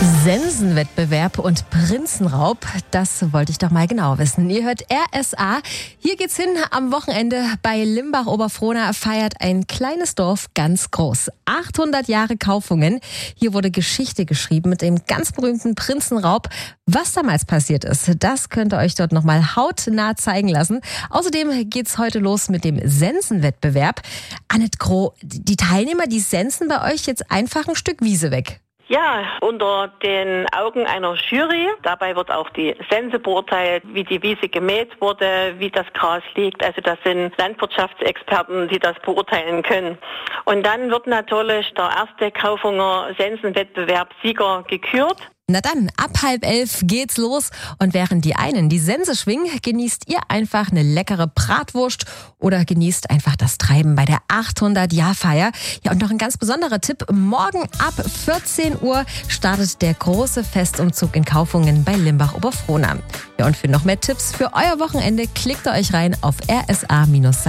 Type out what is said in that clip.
Sensenwettbewerb und Prinzenraub, das wollte ich doch mal genau wissen. Ihr hört RSA. Hier geht's hin am Wochenende. Bei Limbach-Oberfrohna feiert ein kleines Dorf ganz groß. 800 Jahre Kaufungen. Hier wurde Geschichte geschrieben mit dem ganz berühmten Prinzenraub. Was damals passiert ist, das könnt ihr euch dort nochmal hautnah zeigen lassen. Außerdem geht's heute los mit dem Sensenwettbewerb. Annette Groh, die Teilnehmer, die sensen bei euch jetzt einfach ein Stück Wiese weg. Ja, unter den Augen einer Jury. Dabei wird auch die Sense beurteilt, wie die Wiese gemäht wurde, wie das Gras liegt. Also das sind Landwirtschaftsexperten, die das beurteilen können. Und dann wird natürlich der erste Kaufunger Sensenwettbewerb Sieger gekürt. Na dann, ab 10:30 geht's los. Und während die einen die Sense schwingen, genießt ihr einfach eine leckere Bratwurst oder genießt einfach das Treiben bei der 800-Jahr-Feier. Ja, und noch ein ganz besonderer Tipp. Morgen ab 14 Uhr startet der große Festumzug in Kaufungen bei Limbach-Oberfrohna. Ja, und für noch mehr Tipps für euer Wochenende klickt ihr euch rein auf rsa-sachsen.de.